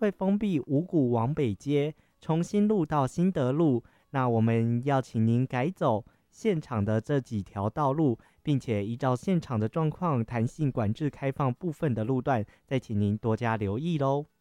会封闭五股往北街，重新路到新德路。那我们要请您改走现场的这几条道路，并且依照现场的状况弹性管制开放部分的路段，再请您多加留意咯。